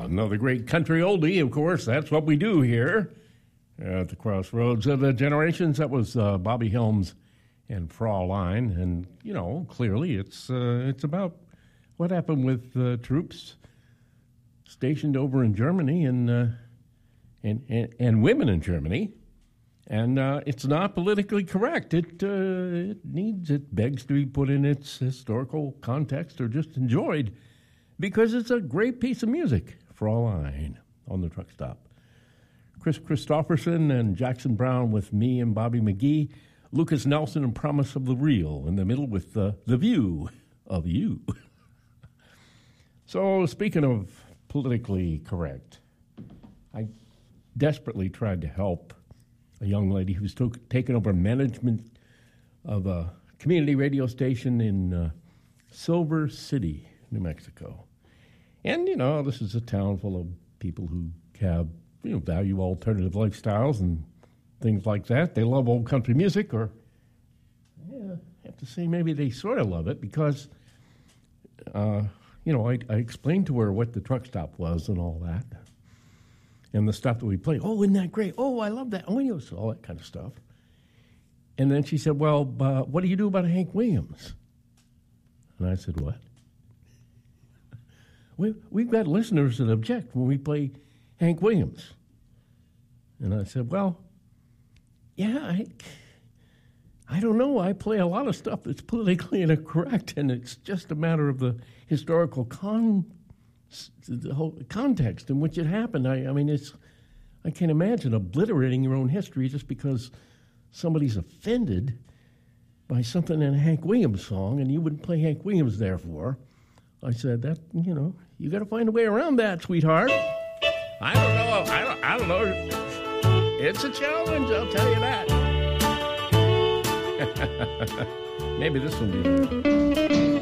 Another great country oldie, of course. That's what we do here at the crossroads of the generations. That was Bobby Helms and Fraulein. And, you know, clearly it's about what happened with troops stationed over in Germany and women in Germany. And it's not politically correct. It begs to be put in its historical context or just enjoyed because it's a great piece of music. Fraulein on the truck stop. Chris Christopherson and Jackson Brown with Me and Bobby McGee. Lucas Nelson and Promise of the Real in the middle with The View of You. So speaking of politically correct, I desperately tried to help a young lady who's taken over management of a community radio station in Silver City, New Mexico. And, you know, this is a town full of people who have, you know, value alternative lifestyles and things like that. They love old country music, or I have to say maybe they sort of love it because, you know, I explained to her what the truck stop was and all that. And the stuff that we play. Oh, isn't that great? Oh, I love that. Oh, you know, all that kind of stuff. And then she said, well, what do you do about Hank Williams? And I said, what? We've got listeners that object when we play Hank Williams. And I said, well, yeah, I don't know. I play a lot of stuff that's politically incorrect, and it's just a matter of the historical the whole context in which it happened. I mean, I can't imagine obliterating your own history just because somebody's offended by something in a Hank Williams song, and you wouldn't play Hank Williams, therefore. I said, that, you know, you got to find a way around that, sweetheart. I don't know. It's a challenge, I'll tell you that. Maybe this will be